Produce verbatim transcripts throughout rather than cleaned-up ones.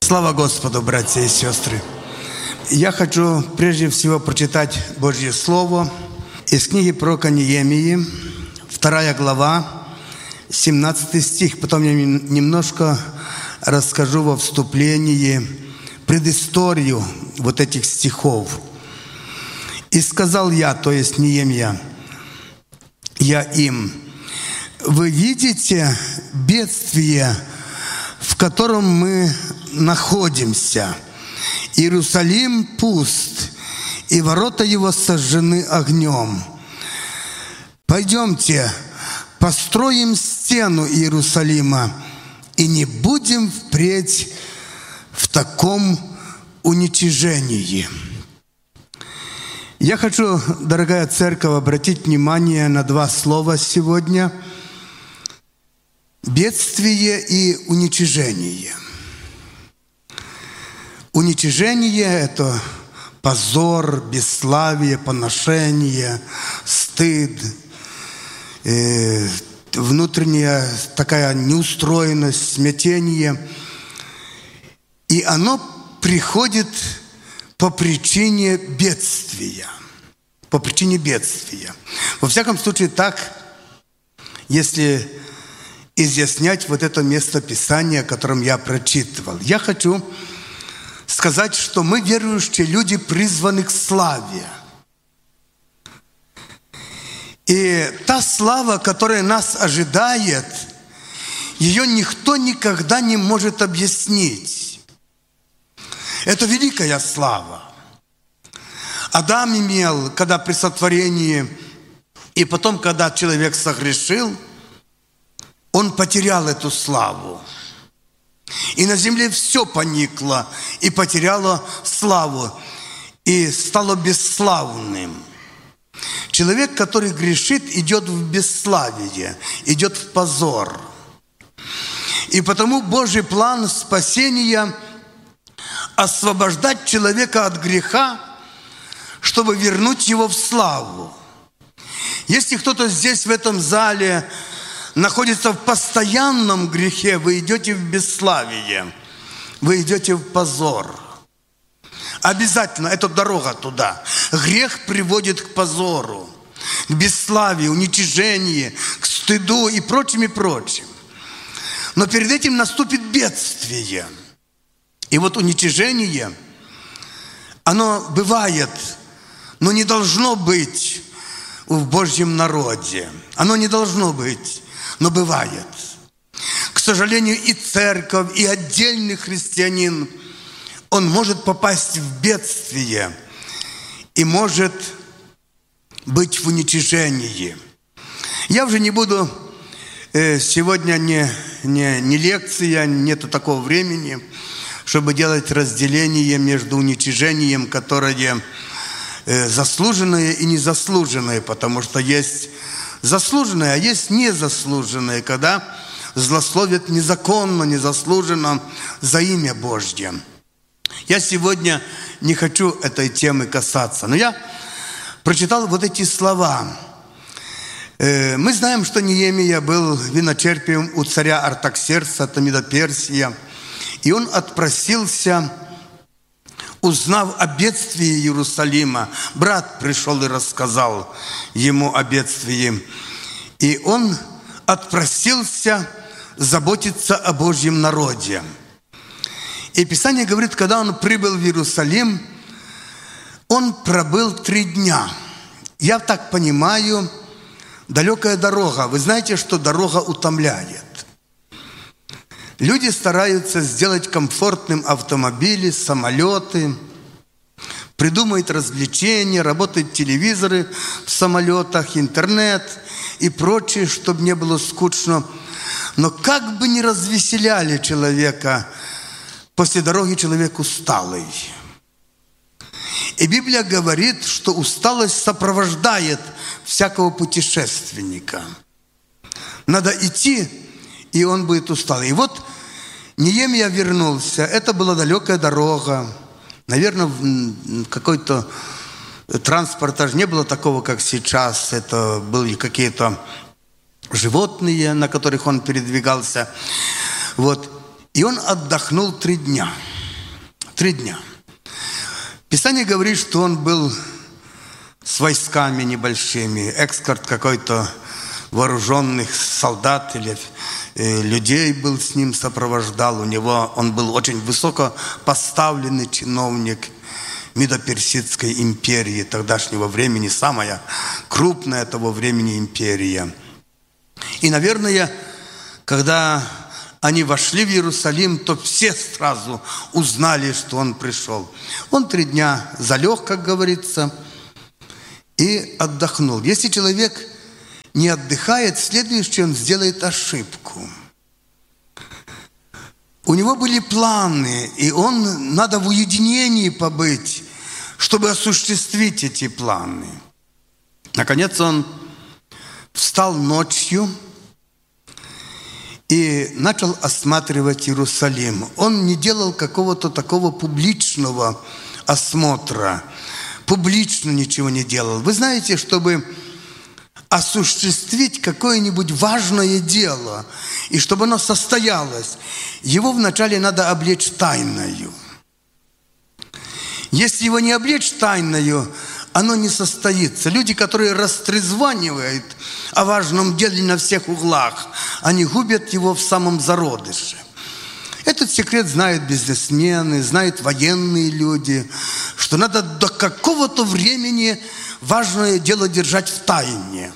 Слава Господу, братья и сестры! Я хочу прежде всего прочитать Божье Слово из книги пророка Неемии, вторая глава, семнадцатый стих. Потом я немножко расскажу во вступлении предысторию вот этих стихов. «И сказал я», то есть Неемия, «я им, вы видите бедствие, в котором мы находимся. Иерусалим пуст, и ворота его сожжены огнем. Пойдемте, построим стену Иерусалима, и не будем впредь в таком уничижении». Я хочу, дорогая церковь, обратить внимание на два слова сегодня: бедствие и уничижение. Уничижение – это позор, бесславие, поношение, стыд, э, внутренняя такая неустроенность, смятение. И оно приходит по причине бедствия. По причине бедствия. Во всяком случае, так, если изъяснять вот это место Писания, о котором я прочитывал. Я хочу сказать, что мы, верующие люди, призваны к славе. И та слава, которая нас ожидает, ее никто никогда не может объяснить. Это великая слава. Адам имел, когда при сотворении, и потом, когда человек согрешил, он потерял эту славу. И на земле все поникло и потеряло славу, и стало бесславным. Человек, который грешит, идет в бесславие, идет в позор. И потому Божий план спасения – освобождать человека от греха, чтобы вернуть его в славу. Если кто-то здесь, в этом зале, находится в постоянном грехе, вы идете в бесславие, вы идете в позор. Обязательно, это дорога туда. Грех приводит к позору, к бесславию, уничижению, к стыду и прочим, и прочим. Но перед этим наступит бедствие. И вот уничижение, оно бывает, но не должно быть в Божьем народе. Оно не должно быть, но бывает. К сожалению, и церковь, и отдельный христианин, он может попасть в бедствие и может быть в уничижении. Я уже не буду, сегодня не, не, не лекция, нету такого времени, чтобы делать разделение между уничижением, которое заслуженное и незаслуженное, потому что есть заслуженное, а есть незаслуженное, когда злословят незаконно, незаслуженно за имя Божье. Я сегодня не хочу этой темы касаться, но я прочитал вот эти слова. Мы знаем, что Неемия был виночерпием у царя Артаксеркса, это Медоперсия, и он отпросился, узнав о бедствии Иерусалима. Брат пришел и рассказал ему о бедствии. И он отпросился заботиться о Божьем народе. И Писание говорит, когда он прибыл в Иерусалим, он пробыл три дня. Я так понимаю, далекая дорога. Вы знаете, что дорога утомляет. Люди стараются сделать комфортным автомобили, самолеты, придумают развлечения, работают телевизоры в самолетах, интернет и прочее, чтобы не было скучно. Но как бы ни развеселяли человека, после дороги человек усталый. И Библия говорит, что усталость сопровождает всякого путешественника. Надо идти, и он будет усталый. И вот Неемия вернулся. Это была далекая дорога. Наверное, какой-то транспорт даже не было такого, как сейчас. Это были какие-то животные, на которых он передвигался. Вот. И он отдохнул три дня. Три дня. Писание говорит, что он был с войсками небольшими, экскорт какой-то вооруженных солдат или э, людей был с ним, сопровождал. У него он был очень высоко поставленный чиновник Медо-Персидской империи тогдашнего времени, самая крупная того времени империя. И, наверное, когда они вошли в Иерусалим, то все сразу узнали, что он пришел. Он три дня залег, как говорится, и отдохнул. Если человек не отдыхает, следующее он сделает ошибку. У него были планы, и он надо в уединении побыть, чтобы осуществить эти планы. Наконец он встал ночью и начал осматривать Иерусалим. Он не делал какого-то такого публичного осмотра, публично ничего не делал. Вы знаете, чтобы осуществить какое-нибудь важное дело, и чтобы оно состоялось, его вначале надо облечь тайною. Если его не облечь тайною, оно не состоится. Люди, которые растрезванивают о важном деле на всех углах, они губят его в самом зародыше. Этот секрет знают бизнесмены, знают военные люди, что надо до какого-то времени важное дело держать в тайне.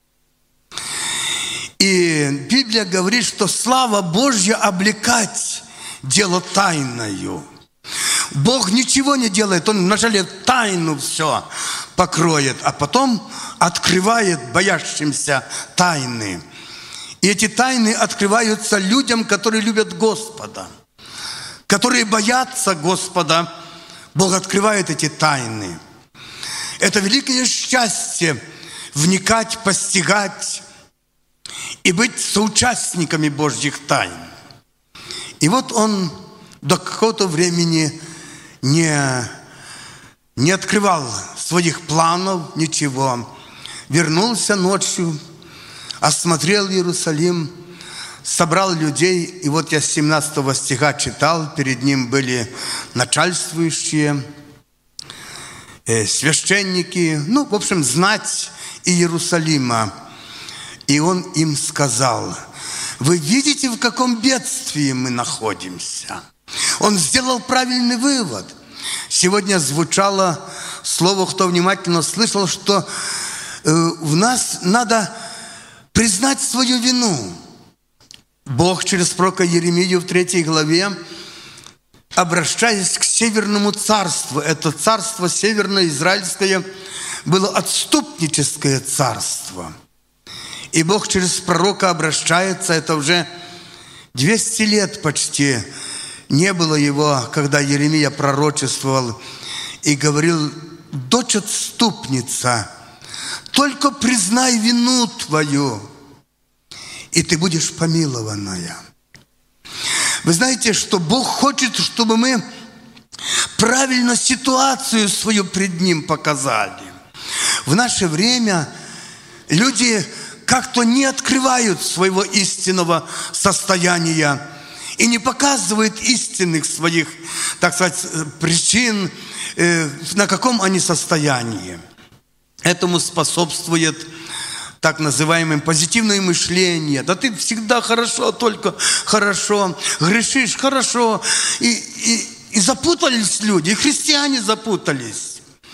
И Библия говорит, что слава Божья облекать дело тайною. Бог ничего не делает, Он вначале тайну все покроет, а потом открывает боящимся тайны. И эти тайны открываются людям, которые любят Господа, которые боятся Господа. Бог открывает эти тайны. Это великое счастье вникать, постигать и быть соучастниками Божьих тайн. И вот он до какого-то времени не, не открывал своих планов, ничего. Вернулся ночью, осмотрел Иерусалим, собрал людей. И вот я с семнадцатого стиха читал, перед ним были начальствующие, э, священники, ну, в общем, знать Иерусалима. И он им сказал: вы видите, в каком бедствии мы находимся? Он сделал правильный вывод. Сегодня звучало слово, кто внимательно слышал, что э, в нас надо признать свою вину. Бог через пророка Иеремию в третьей главе, обращаясь к Северному царству, это царство северное, израильское, было отступническое царство. И Бог через пророка обращается, это уже двести лет почти не было его, когда Иеремия пророчествовал и говорил: дочь отступница, только признай вину твою, и ты будешь помилованная. Вы знаете, что Бог хочет, чтобы мы правильно ситуацию свою пред Ним показали. В наше время люди как-то не открывают своего истинного состояния и не показывают истинных своих, так сказать, причин, на каком они состоянии. Этому способствует так называемое позитивное мышление. Да ты всегда хорошо, только хорошо, грешишь хорошо. И, и, и запутались люди, и христиане запутались.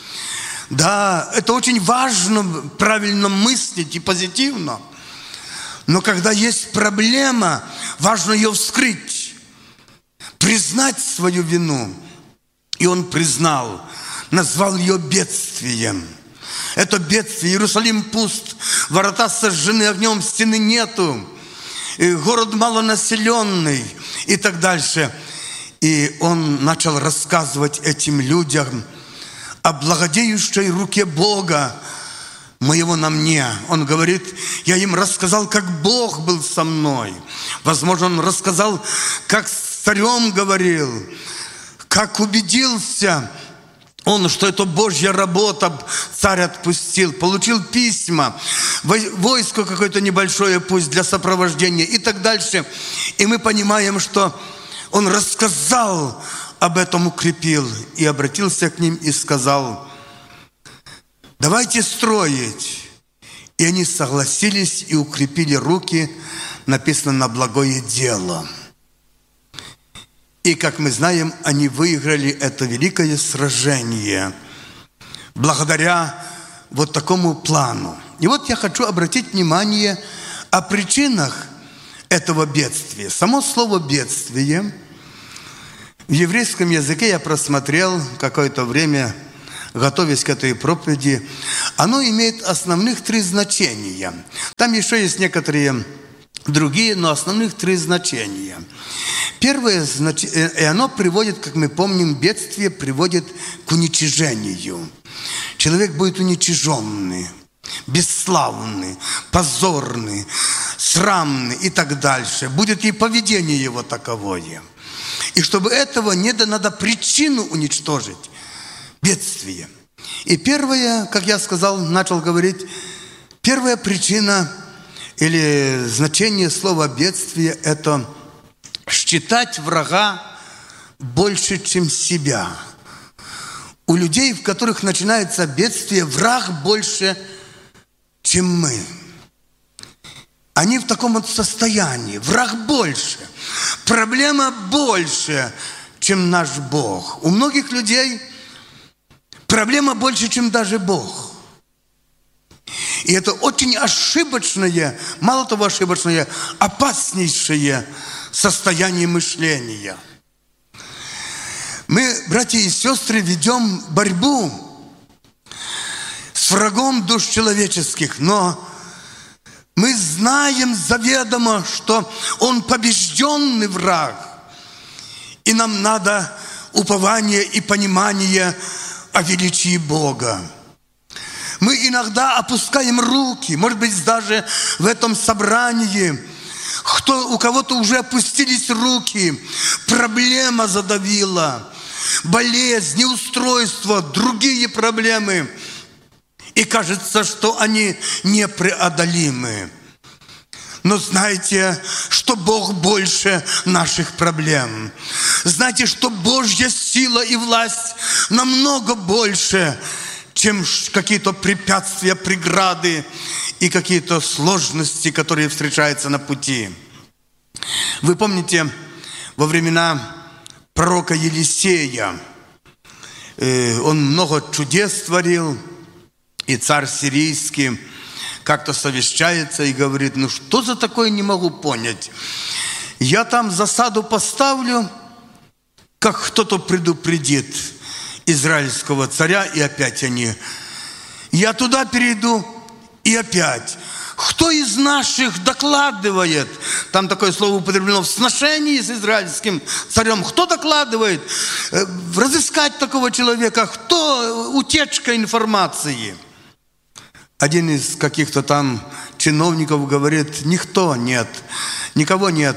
Да, это очень важно, правильно мыслить и позитивно. Но когда есть проблема, важно ее вскрыть, признать свою вину. И он признал, назвал ее бедствием. Это бедствие. Иерусалим пуст, ворота сожжены огнем, стены нету, город малонаселенный и так дальше. И он начал рассказывать этим людям о благодеющей руке Бога моего на мне. Он говорит: я им рассказал, как Бог был со мной. Возможно, он рассказал, как с царем говорил, как убедился он, что это Божья работа, царь отпустил, получил письма, войско какое-то небольшое, пусть для сопровождения и так дальше. И мы понимаем, что он рассказал об этом укрепил и обратился к ним и сказал: давайте строить. И они согласились и укрепили руки, написано, на благое дело. И, как мы знаем, они выиграли это великое сражение благодаря вот такому плану. И вот я хочу обратить внимание о причинах этого бедствия. Само слово «бедствие» в еврейском языке я просмотрел какое-то время, готовясь к этой проповеди. Оно имеет основных три значения. Там еще есть некоторые другие, но основных три значения. Первое значение, и оно приводит, как мы помним, бедствие приводит к уничижению. Человек будет уничиженный, бесславный, позорный, срамный и так дальше. Будет и поведение его таковое. И чтобы этого не да, надо причину уничтожить. Бедствие. И первое, как я сказал, начал говорить, первая причина или значение слова «бедствие» – это считать врага больше, чем себя. У людей, в которых начинается бедствие, враг больше, чем мы. Они в таком вот состоянии. Враг больше. Проблема больше, чем наш Бог. У многих людей проблема больше, чем даже Бог. И это очень ошибочное, мало того ошибочное, опаснейшее состояние мышления. Мы, братья и сестры, ведем борьбу с врагом душ человеческих, но мы знаем заведомо, что он побежденный враг, и нам надо упование и понимание о величии Бога. Мы иногда опускаем руки, может быть, даже в этом собрании, кто, у кого-то уже опустились руки, проблема задавила, болезнь, неустройство, другие проблемы. И кажется, что они непреодолимы. Но знайте, что Бог больше наших проблем. Знайте, что Божья сила и власть намного больше, чем какие-то препятствия, преграды и какие-то сложности, которые встречаются на пути. Вы помните, во времена пророка Елисея он много чудес творил, и царь сирийский как-то совещается и говорит: ну что за такое, не могу понять. Я там засаду поставлю, как кто-то предупредит израильского царя, и опять они. Я туда перейду, и опять. Кто из наших докладывает? Там такое слово употреблено: в сношении с израильским царем. Кто докладывает? Разыскать такого человека. Кто? Утечка информации. Один из каких-то там чиновников говорит: никто нет, никого нет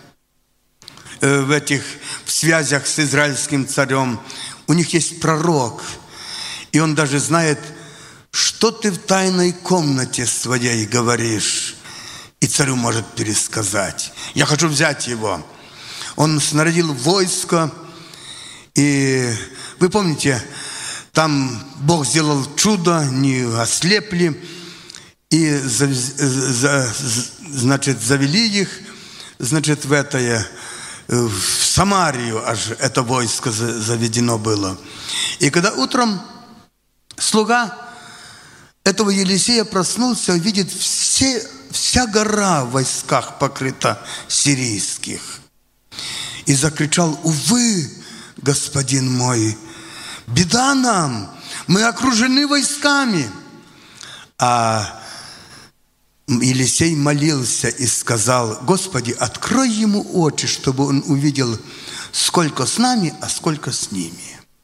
в этих в связях с израильским царем. У них есть пророк, и он даже знает, что ты в тайной комнате своей говоришь, и царю может пересказать. Я хочу взять его. Он снарядил войско, и вы помните, там Бог сделал чудо, не ослепли, и за, за, значит, завели их, значит, в это, в Самарию аж это войско заведено было. И когда утром слуга этого Елисея проснулся, видит, все, вся гора в войсках покрыта сирийских. И закричал: увы, господин мой, беда нам, мы окружены войсками. А Елисей молился и сказал: Господи, открой ему очи, чтобы он увидел, сколько с нами, а сколько с ними.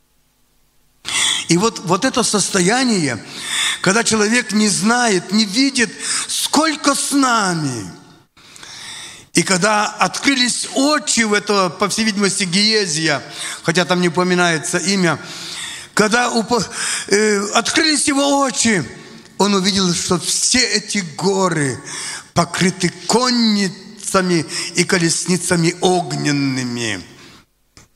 И вот, вот это состояние, когда человек не знает, не видит, сколько с нами. И когда открылись очи у этого, по всей видимости, Гиезия, хотя там не упоминается имя, когда упо, э, открылись его очи, он увидел, что все эти горы покрыты конницами и колесницами огненными.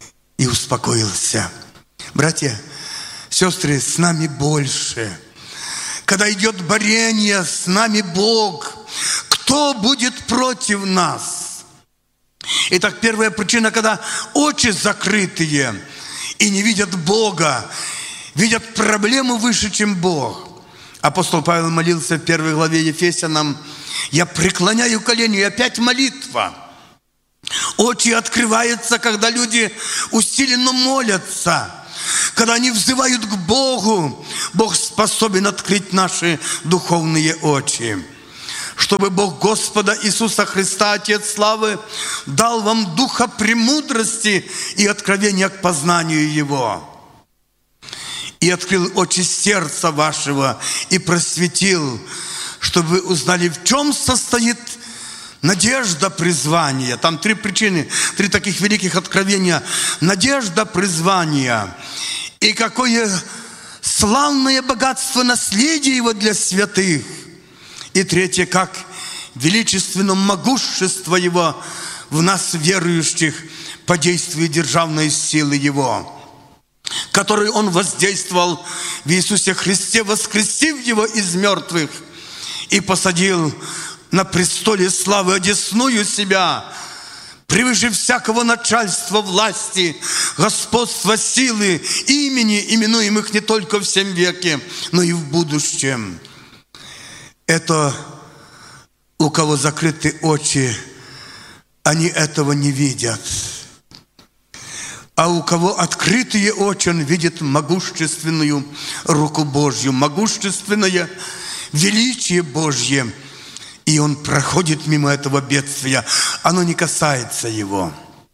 и успокоился. Братья, сестры, с нами больше. Когда идет борение, с нами Бог. Кто будет против нас? Итак, первая причина, когда очи закрытые и не видят Бога, видят проблему выше, чем Бог. Апостол Павел молился в первой главе Ефесянам: «Я преклоняю колени», и опять молитва. Очи открываются, когда люди усиленно молятся, когда они взывают к Богу. Бог способен открыть наши духовные очи. Чтобы Бог Господа Иисуса Христа, Отец славы, дал вам духа премудрости и откровения к познанию Его, и открыл очи сердца вашего, и просветил, чтобы вы узнали, в чем состоит надежда призвания. Там три причины, три таких великих откровения. Надежда призвания. И какое славное богатство наследия Его для святых. И третье, как величественно могущество Его в нас, верующих, по действию державной силы Его, который Он воздействовал в Иисусе Христе, воскресив Его из мертвых и посадил на престоле славы одесную себя, превыше всякого начальства, власти, господства, силы, имени, именуемых не только в сем веке, но и в будущем. Это у кого закрыты очи, они этого не видят. А у кого открытые очи, он видит могущественную руку Божью, могущественное величие Божье. И он проходит мимо этого бедствия. Оно не касается его.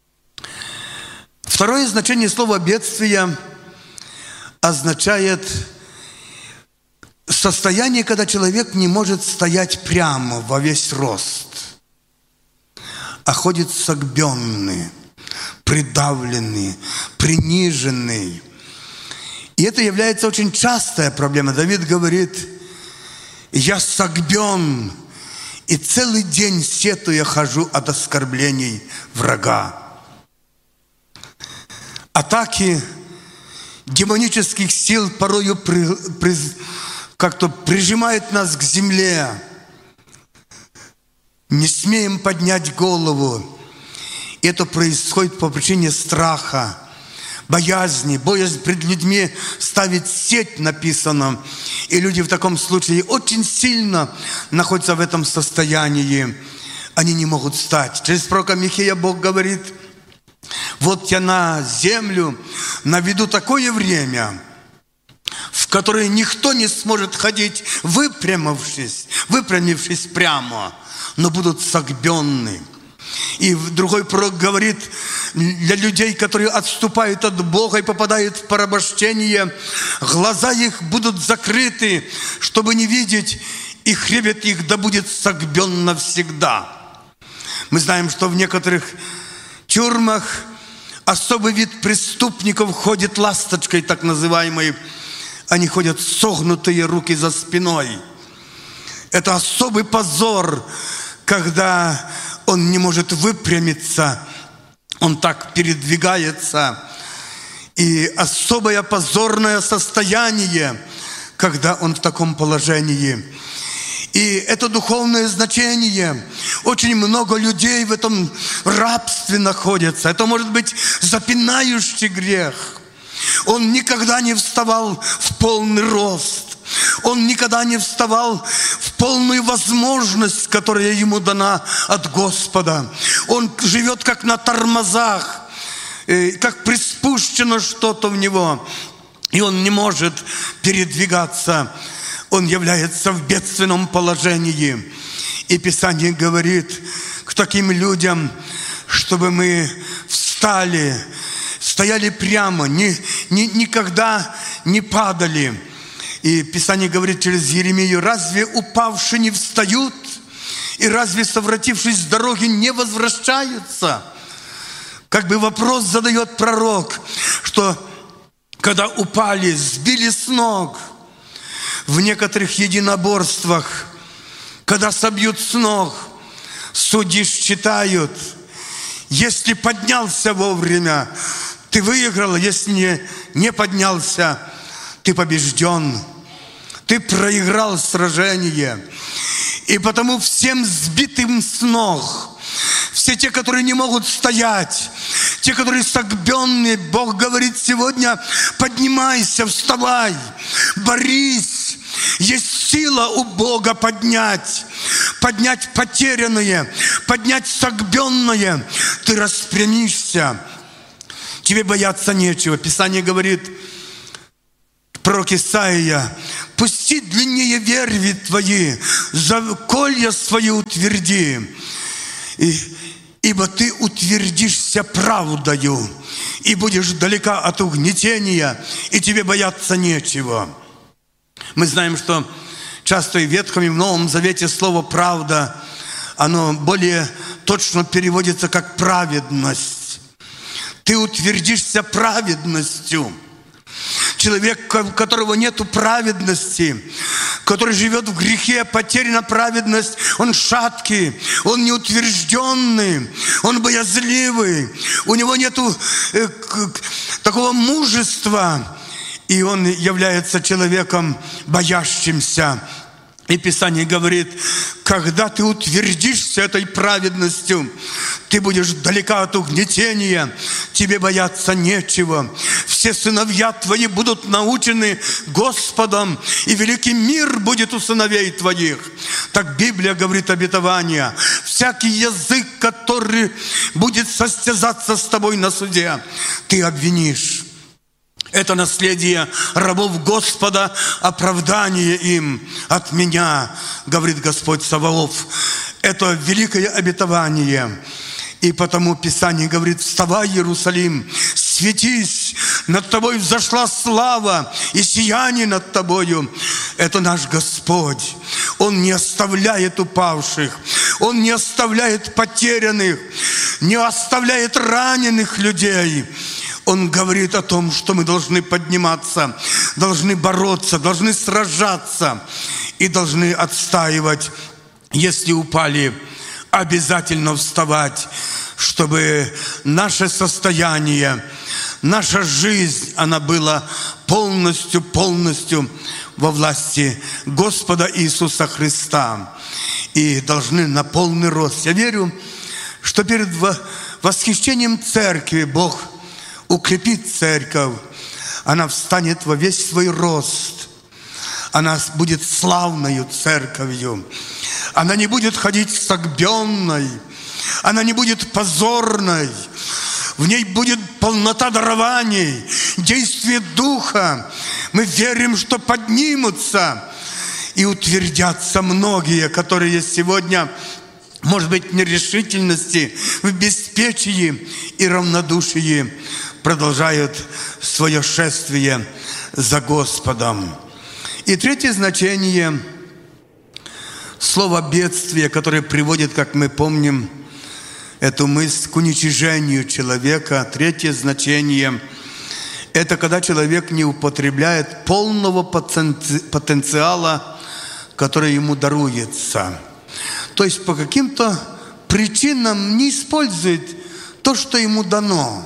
Второе значение слова «бедствие» означает состояние, когда человек не может стоять прямо во весь рост, а ходит согбенный, придавленный, приниженный. И это является очень частая проблема. Давид говорит: «Я согбен, и целый день сетуя хожу от оскорблений врага». Атаки демонических сил порою при, при, как-то прижимают нас к земле. Не смеем поднять голову. Это происходит по причине страха, боязни, боязнь пред людьми ставить сеть, написано. И люди в таком случае очень сильно находятся в этом состоянии. Они не могут встать. Через пророка Михея Бог говорит: «Вот я на землю наведу такое время, в которое никто не сможет ходить, выпрямившись, выпрямившись прямо, но будут согбенны». И другой пророк говорит: для людей, которые отступают от Бога и попадают в порабощение, глаза их будут закрыты, чтобы не видеть, и хребет их да будет согбен навсегда. Мы знаем, что в некоторых тюрьмах особый вид преступников ходит ласточкой, так называемой. Они ходят согнутые руки за спиной. Это особый позор, когда он не может выпрямиться, он так передвигается. И особое позорное состояние, когда он в таком положении. И это духовное значение. Очень много людей в этом рабстве находятся. Это может быть запинающий грех. Он никогда не вставал в полный рост. Он никогда не вставал в полную возможность, которая ему дана от Господа. Он живет как на тормозах, как приспущено что-то в него. И он не может передвигаться. Он является в бедственном положении. И Писание говорит к таким людям, чтобы мы встали, стояли прямо, ни, ни, никогда не падали. И Писание говорит через Еремию: разве упавшие не встают? И разве, совратившись с дороги, не возвращаются? Как бы вопрос задает пророк, что когда упали, сбили с ног в некоторых единоборствах, когда собьют с ног, судьи считают, если поднялся вовремя, Ты выиграл, если не, не поднялся, ты побежден. Ты проиграл сражение. И потому всем сбитым с ног, все те, которые не могут стоять, те, которые согбенные, Бог говорит сегодня: поднимайся, вставай, борись. Есть сила у Бога поднять, поднять потерянное, поднять согбенное. Ты распрямишься, тебе бояться нечего. Писание говорит, пророк Исаия: пусти длиннее верви твои, за колья свои утверди, и, ибо ты утвердишься правдою, и будешь далека от угнетения, и тебе бояться нечего. Мы знаем, что часто и в Ветхом, и в Новом Завете слово «правда», оно более точно переводится как «праведность». Ты утвердишься праведностью. Человек, у которого нету праведности, который живет в грехе, потеряна праведность, он шаткий, он неутвержденный, он боязливый, у него нету э, к, такого мужества, и он является человеком боящимся. И Писание говорит, когда ты утвердишься этой праведностью, ты будешь далека от угнетения, тебе бояться нечего. Все сыновья твои будут научены Господом, и великий мир будет у сыновей твоих. Так Библия говорит обетование. Всякий язык, который будет состязаться с тобой на суде, ты обвинишь. Это наследие рабов Господа, оправдание им от меня, говорит Господь Саваоф. Это великое обетование. И потому Писание говорит, вставай, Иерусалим, светись, над тобой взошла слава и сияние над тобою. Это наш Господь. Он не оставляет упавших, Он не оставляет потерянных, не оставляет раненых людей. Он говорит о том, что мы должны подниматься, должны бороться, должны сражаться и должны отстаивать. Если упали, обязательно вставать, чтобы наше состояние, наша жизнь, она была полностью, полностью во власти Господа Иисуса Христа. И должны на полный рост. Я верю, что перед восхищением церкви Бог укрепит церковь, она встанет во весь свой рост, она будет славною церковью, она не будет ходить согбенной, она не будет позорной, в ней будет полнота дарований, действие Духа. Мы верим, что поднимутся и утвердятся многие, которые сегодня, может быть, в нерешительности, в беспечии и равнодушии продолжают свое шествие за Господом. И третье значение слова «бедствие», которое приводит, как мы помним, эту мысль к уничижению человека. Третье значение – это когда человек не употребляет полного потенциала, который ему даруется. То есть по каким-то причинам не использует то, что ему дано.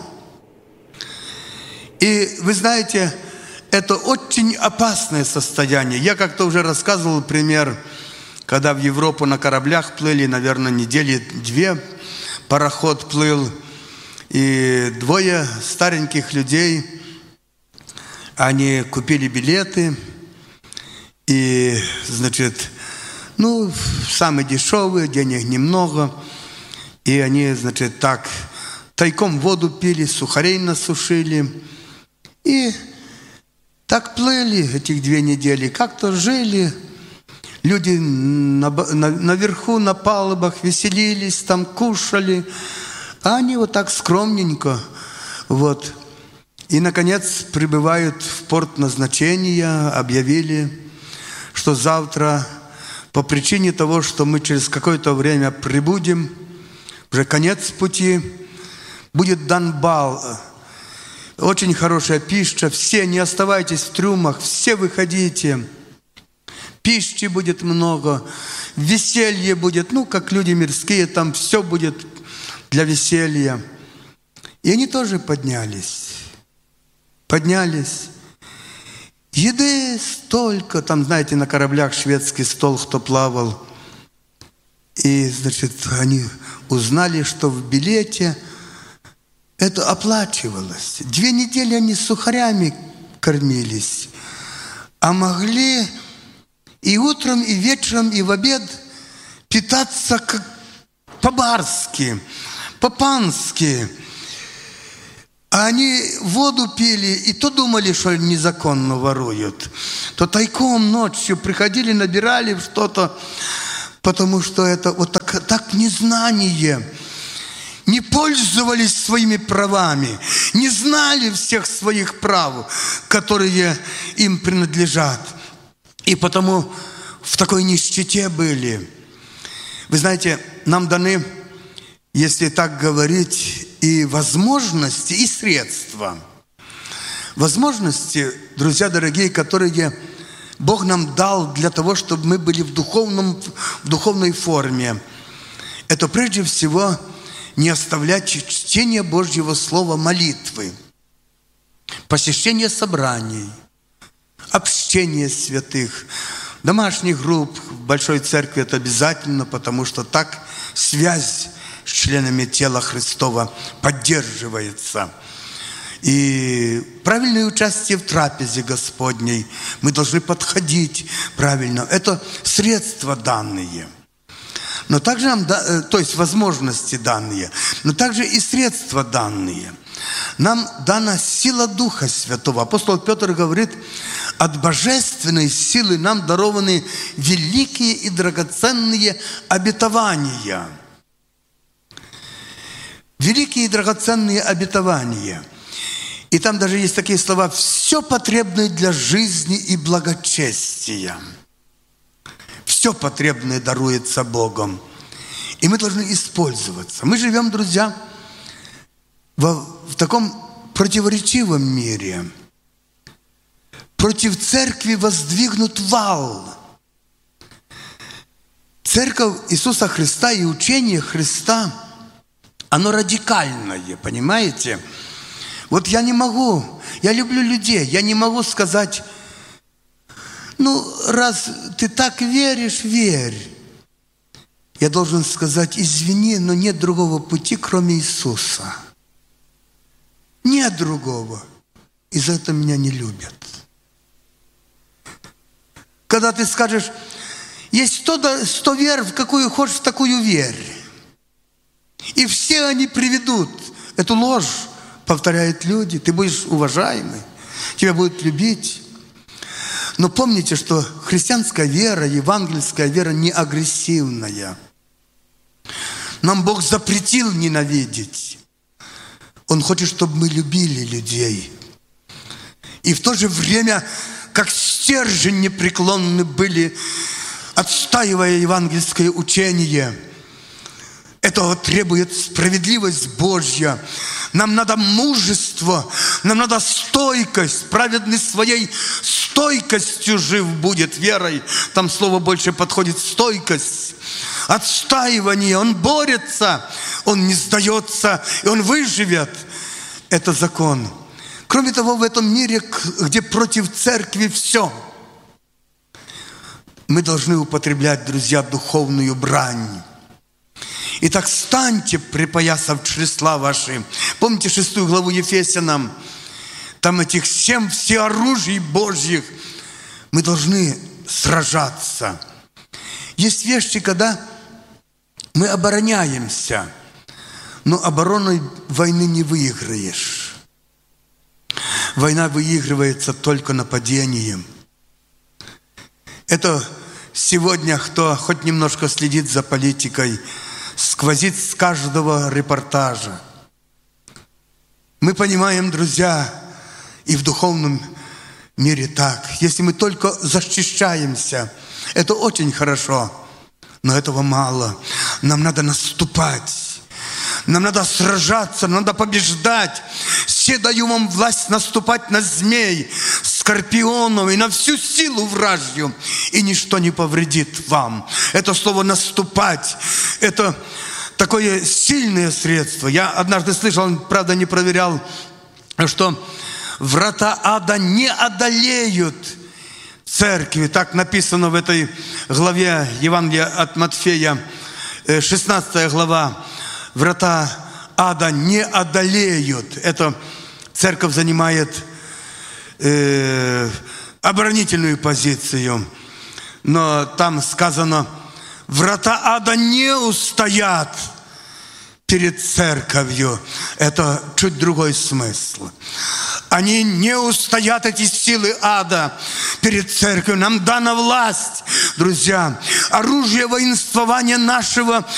И вы знаете, это очень опасное состояние. Я как-то уже рассказывал пример, когда в Европу на кораблях плыли, наверное, недели две, пароход плыл, и двое стареньких людей, они купили билеты, и, значит, ну, самые дешевые, денег немного, и они, значит, так тайком воду пили, сухарей насушили, и так плыли этих две недели, как-то жили. Люди на, на, наверху, на палубах веселились, там кушали, а они вот так скромненько, вот. И, наконец, прибывают в порт назначения, объявили, что завтра, по причине того, что мы через какое-то время прибудем, уже конец пути, будет дан бал. Очень хорошая пища, все не оставайтесь в трюмах, все выходите. Пищи будет много, веселье будет, ну, как люди мирские, там все будет для веселья. И они тоже поднялись. поднялись. Еды столько, там, знаете, на кораблях шведский стол, кто плавал. И, значит, они узнали, что в билете это оплачивалось. Две недели они сухарями кормились, а могли и утром, и вечером, и в обед питаться как по-барски, по-пански. А они воду пили, и то думали, что незаконно воруют, то тайком ночью приходили, набирали что-то, потому что это вот так, так незнание. Не пользовались своими правами, не знали всех своих прав, которые им принадлежат. И потому в такой нищете были. Вы знаете, нам даны, если так говорить, и возможности, и средства. Возможности, друзья дорогие, которые Бог нам дал для того, чтобы мы были в, духовном, в духовной форме. Это прежде всего не оставлять чтение Божьего Слова, молитвы, посещение собраний, общение святых, домашних групп, в Большой Церкви это обязательно, потому что так связь с членами тела Христова поддерживается. И правильное участие в трапезе Господней. Мы должны подходить правильно. Это средства данные. Но также нам, то есть возможности данные, но также и средства данные. Нам дана сила Духа Святого. Апостол Петр говорит, от божественной силы нам дарованы великие и драгоценные обетования. Великие и драгоценные обетования. И там даже есть такие слова: «Все потребное для жизни и благочестия». Все потребное даруется Богом. И мы должны использоваться. Мы живем, друзья, в, в таком противоречивом мире. Против церкви воздвигнут вал. Церковь Иисуса Христа и учение Христа, оно радикальное, понимаете? Вот я не могу, я люблю людей, я не могу сказать: ну, раз ты так веришь, верь. Я должен сказать: извини, но нет другого пути, кроме Иисуса. Нет другого. И за это меня не любят. Когда ты скажешь: есть сто, сто вер, в какую хочешь, в такую верь. И все они приведут. Эту ложь повторяют люди. Ты будешь уважаемый, тебя будут любить. Но помните, что христианская вера, евангельская вера не агрессивная. Нам Бог запретил ненавидеть. Он хочет, чтобы мы любили людей. И в то же время, как стержень непреклонны были, отстаивая евангельское учение. Этого требует справедливость Божья. Нам надо мужество, нам надо стойкость. Праведный своей стойкостью жив будет, верой. Там слово больше подходит: стойкость. Отстаивание. Он борется, он не сдается, и он выживет. Это закон. Кроме того, в этом мире, где против церкви все, мы должны употреблять, друзья, духовную брань. Итак, станьте, припоясав чресла ваши. Помните шестую главу Ефесянам? Там этих семь всеоружий Божьих. Мы должны сражаться. Есть вещи, когда мы обороняемся, но обороной войны не выиграешь. Война выигрывается только нападением. Это сегодня, кто хоть немножко следит за политикой, сквозит с каждого репортажа. Мы понимаем, друзья, и в духовном мире так. Если мы только защищаемся, это очень хорошо, но этого мало. Нам надо наступать. Нам надо сражаться, нам надо побеждать. Все даю вам власть наступать на змей, скорпионов и на всю силу вражью, и ничто не повредит вам. Это слово «наступать» – это такое сильное средство. Я однажды слышал, правда не проверял, что врата ада не одолеют церкви. Так написано в этой главе Евангелия от Матфея, шестнадцатая глава. Врата ада не одолеют. Это церковь занимает э, оборонительную позицию. Но там сказано, врата ада не устоят перед церковью. Это чуть другой смысл. Они не устоят, эти силы ада, перед церковью. Нам дана власть, друзья. Оружие воинствования нашего